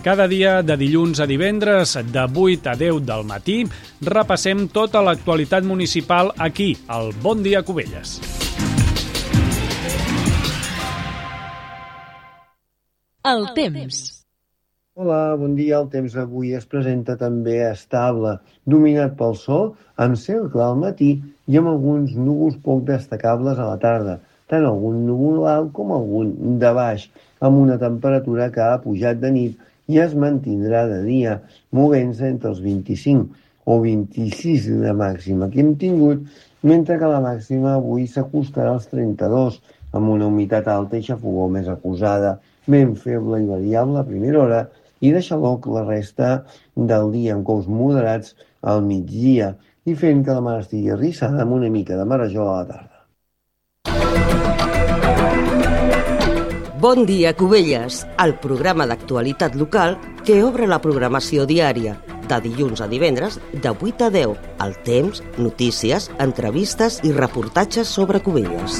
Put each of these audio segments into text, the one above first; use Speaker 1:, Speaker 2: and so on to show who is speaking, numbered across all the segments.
Speaker 1: Cada dia, de dilluns a divendres, de 8 a 10 del matí, repassem tota l'actualitat municipal aquí, al Bon Dia Cubelles.
Speaker 2: El temps.
Speaker 3: Hola, bon dia. El temps avui es presenta també estable, dominat pel sol, amb cel clar al matí i amb alguns núvols poc destacables a la tarda, tant algun núvol alt com algun de baix, amb una temperatura que ha pujat de nit i es mantindrà de dia, movent-se entre els 25 o 26 de màxima que hem tingut, mentre que la màxima avui s'acostarà als 32, amb una humitat alta i xafogor més acusada, vent feble i variable a primera hora i de xaloc la resta del dia amb cous moderats al migdia i fent que la mar estigui arrissada amb una mica de marejol a la tarda.
Speaker 2: Bon dia, Cubelles, el programa d'actualitat local que obre la programació diària, de dilluns a divendres, de 8 a 10, el temps, notícies, entrevistes i reportatges sobre Cubelles.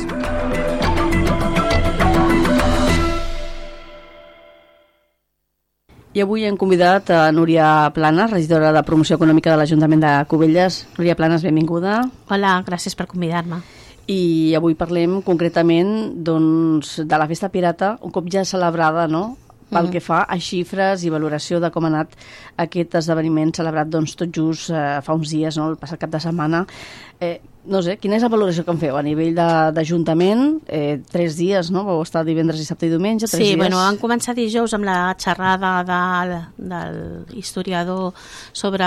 Speaker 4: I avui hem convidat a Núria Planes, regidora de Promoció Econòmica de l'Ajuntament de Cubelles. Núria Planes, benvinguda.
Speaker 5: Hola, gràcies per convidar-me.
Speaker 4: I avui parlem concretament doncs, de la Festa Pirata, un cop ja celebrada, no?, pel que fa a xifres i valoració de com ha anat aquest esdeveniment celebrat doncs, tot just fa uns dies, no?, el passat cap de setmana. No sé, quina és la valoració que en feu a nivell d'Ajuntament? 3 dies, no? Vau estar divendres, dissabte i diumenge, 3 dies.
Speaker 5: Sí, bueno, vam començar dijous amb la xerrada del historiador sobre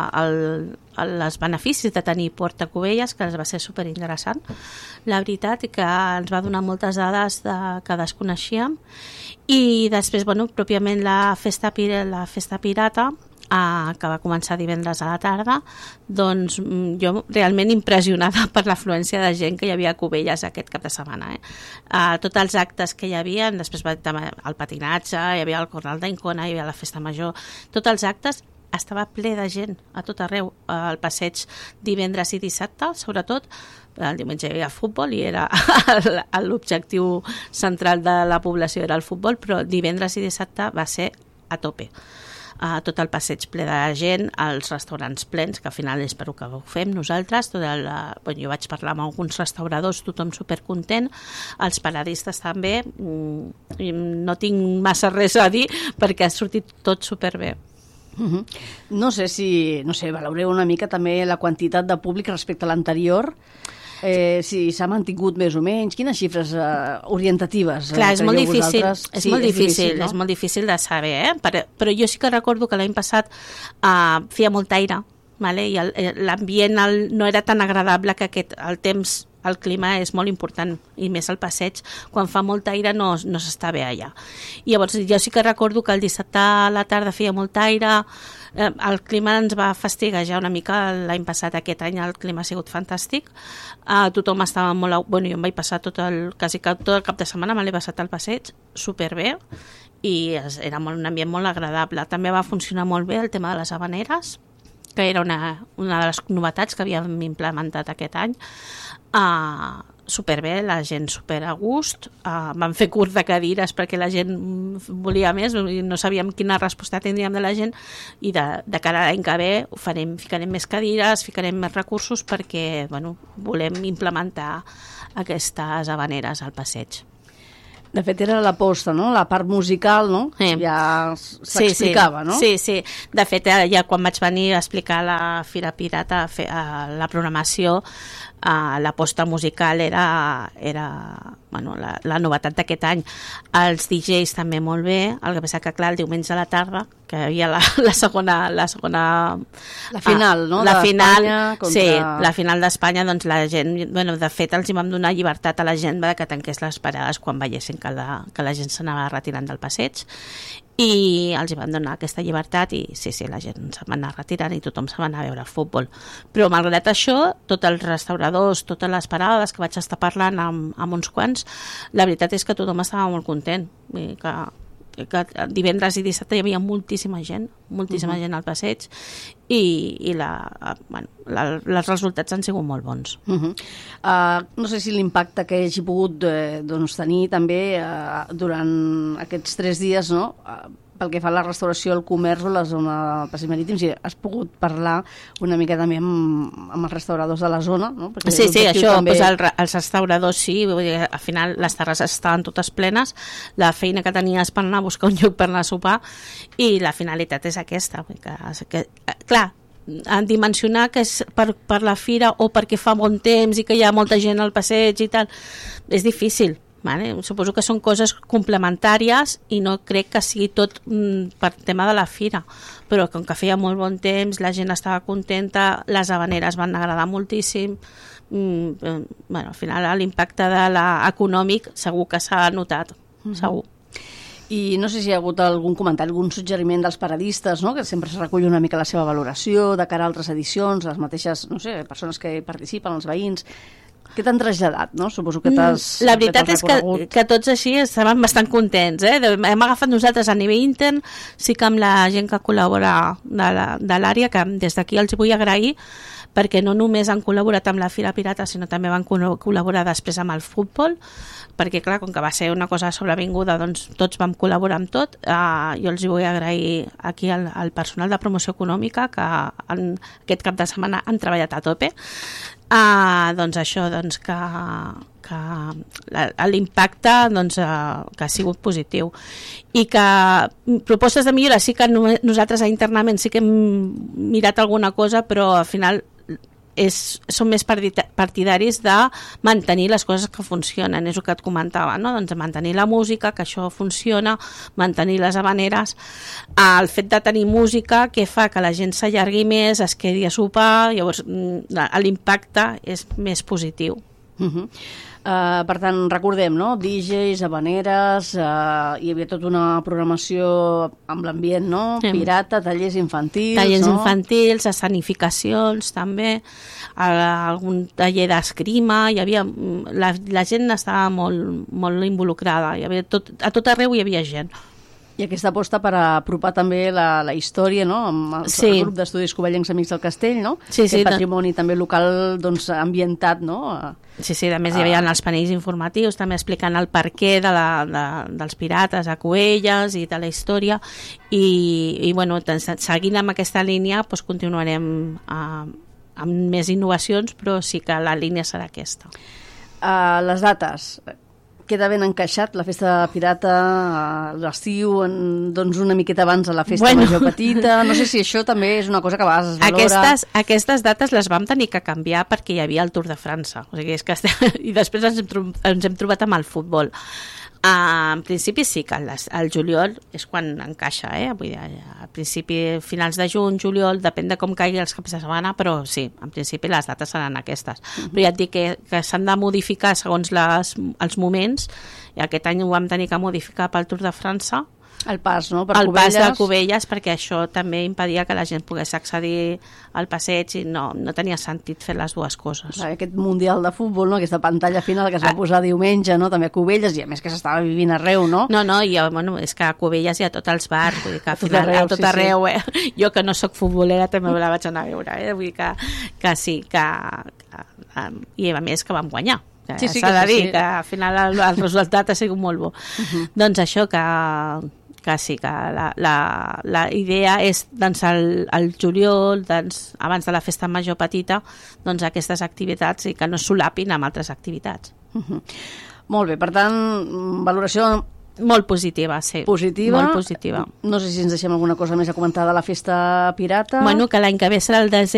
Speaker 5: els beneficis de tenir Port a Cubelles, que va ser superinteressant, la veritat, i que ens va donar moltes dades que desconeixíem. I després, bueno, pròpiament la festa pirata, que va començar divendres a la tarda, doncs jo realment impressionada per l'afluència de gent que hi havia a Cubelles aquest cap de setmana. Tots els actes que hi havia, després va haver el patinatge, hi havia el Corral d'Ancona, hi havia la festa major, tots els actes estava ple de gent a tot arreu, al passeig divendres i dissabte, sobretot. El diumenge hi havia futbol i era l'objectiu central de la població era el futbol, però divendres i dissabte va ser a tope. Tot el passeig ple de gent, els restaurants plens, que al final és per que ho fem nosaltres. Jo vaig parlar amb alguns restauradors, tothom supercontent, els paradistes també. No tinc massa res a dir perquè ha sortit tot superbé.
Speaker 4: No sé si valoreu una mica també la quantitat de públic respecte a l'anterior, si s'ha mantingut més o menys, quines xifres orientatives?
Speaker 5: Clar, és molt difícil,
Speaker 4: no?
Speaker 5: És molt difícil de saber, però jo sí que recordo que l'any passat feia molt aire, vale? I l'ambient no era tan agradable que el temps, el clima és molt important, i més al passeig, quan fa molt aire no s'està bé allà. I llavors jo sí que recordo que el dissabte a la tarda feia molt aire, el clima ens va fastiguejar una mica l'any passat. Aquest any el clima ha sigut fantàstic, tothom estava molt... Bueno, jo em vaig passar tot el cap de setmana, me l'he passat al passeig superbé i era un ambient molt agradable. També va funcionar molt bé el tema de les habaneres, que era una de les novetats que havíem implementat aquest any. Superbé, la gent super a gust, vam fer curs de cadires perquè la gent volia més i no sabíem quina resposta tindríem de la gent, i de cara a l'any que ve ficarem més cadires, ficarem més recursos perquè volem implementar aquestes habaneres al passeig.
Speaker 4: De fet, era l'aposta, no? La part musical, no? Ja s'explicava, no?
Speaker 5: Sí. De fet, ja quan vaig venir a explicar a la Fira Pirata la programació, l'aposta musical era la novetat d'aquest any. Els DJs també molt bé, el que passa que, clar, el diumenge a la tarda, que hi havia la segona...
Speaker 4: La final, no?
Speaker 5: La final,
Speaker 4: contra...
Speaker 5: Sí, la final d'Espanya, doncs la gent... de fet, els hi vam donar llibertat a la gent que tanqués les parades quan veiessin que la gent s'anava retirant del passeig, i els hi van donar aquesta llibertat i sí, la gent se'n va anar retirant i tothom se'n va anar a veure el futbol. Però malgrat això, tots els restauradors, totes les parades que vaig estar parlant amb uns quants, la veritat és que tothom estava molt content, que divendres i dissabte hi havia moltíssima gent, moltíssima gent al passeig, i els resultats han sigut molt bons.
Speaker 4: No sé si l'impacte que hagi pogut tenir també durant aquests 3 dies, no? Pel que fa a la restauració, el comerç o la zona del passeig marítim, si has pogut parlar una mica també amb els restauradors de la zona, no? Perquè
Speaker 5: sí, això,
Speaker 4: també...
Speaker 5: els restauradors sí, vull dir, al final les terrasses estaven totes plenes, la feina que tenies per anar a buscar un lloc per anar a sopar, i la finalitat és aquesta, que clar, en dimensionar que és per la fira o perquè fa bon temps i que hi ha molta gent al passeig i tal, és difícil. Vale? Suposo que són coses complementàries i no crec que sigui tot per tema de la fira, però com que feia molt bon temps, la gent estava contenta, les havaneres van agradar moltíssim, al final l'impacte econòmic segur que s'ha notat, segur.
Speaker 4: I no sé si hi ha hagut algun comentari, algun suggeriment dels paradistes, no? Que sempre es recull una mica la seva valoració de cara a altres edicions, les mateixes, no sé, persones que participen, els veïns. Què t'han traslladat, no? Suposo que t'has...
Speaker 5: La veritat és que tots així estaven bastant contents, Hem agafat nosaltres a nivell intern, sí que amb la gent que col·labora de l'àrea, que des d'aquí els vull agrair, perquè no només han col·laborat amb la Fira Pirata, sinó també van col·laborar després amb el futbol, perquè clar, com que va ser una cosa sobrevinguda, doncs tots vam col·laborar amb tot. Jo els vull agrair aquí al personal de promoció econòmica, que aquest cap de setmana han treballat a tope. Doncs això, doncs que l'impacte que ha sigut positiu, i que propostes de millora sí que nosaltres internament sí que hem mirat alguna cosa, però al final són més partidaris de mantenir les coses que funcionen, és el que et comentava, no? Doncs mantenir la música, que això funciona, mantenir les havaneres, el fet de tenir música que fa que la gent s'allargui més, es quedi a sopar, llavors l'impacte és més positiu.
Speaker 4: Per tant, recordem, no? DJs, havaneres, hi havia tota una programació amb l'ambient, no? Pirata, tallers infantils,
Speaker 5: tallers infantils, escenificacions també, algun taller d'esgrima, hi havia la gent estava molt, molt involucrada, hi havia a tot arreu hi havia gent.
Speaker 4: I aquesta aposta per apropar també la història, no? Amb el grup d'estudis covellencs Amics del Castell, no?
Speaker 5: Sí,
Speaker 4: el patrimoni també local, doncs, ambientat, no?
Speaker 5: Sí, a més hi havia els panells informatius també explicant el perquè dels pirates a Cubelles i de la història, i bueno, seguint amb aquesta línia doncs continuarem amb més innovacions, però sí que la línia serà aquesta.
Speaker 4: Les dates... Queda ben encaixat la festa pirata l'estiu, doncs una miqueta abans de la festa major petita. No sé si això també és una cosa que a vegades es valora.
Speaker 5: Aquestes dates les vam tenir que canviar perquè hi havia el Tour de França. O sigui, i després ens hem trobat amb el futbol. En principi sí que el juliol és quan encaixa, vull dir, al principi, finals de juny, juliol, depèn de com caigui els caps de setmana, però sí, en principi les dates seran aquestes. Però ja et dic que s'han de modificar segons els moments, i aquest any ho vam tenir que modificar pel Tour de França,
Speaker 4: el pas, no?
Speaker 5: El pas de Cubelles, perquè això també impedia que la gent pogués accedir al passeig i no tenia sentit fer les dues coses.
Speaker 4: Aquest Mundial de Futbol, no? Aquesta pantalla final que es va posar diumenge, no? També a Cubelles, i a més que s'estava vivint arreu, no?
Speaker 5: No, i és que a Cubelles hi ha tots els bars, vull dir que al final a tot arreu, Jo que no sóc futbolera també me la vaig anar a veure, vull dir que sí, i a més que vam guanyar. S'ha de dir que al final el resultat ha sigut molt bo. Doncs això, que sí, que la idea és doncs, el juliol, doncs, abans de la festa major petita, doncs, aquestes activitats i que no solapin amb altres activitats.
Speaker 4: Molt bé, per tant, valoració
Speaker 5: molt positiva, sí.
Speaker 4: Positiva.
Speaker 5: Molt positiva.
Speaker 4: No sé si ens deixem alguna cosa més a comentar de la festa pirata.
Speaker 5: Bueno, que l'any que ve serà el 10è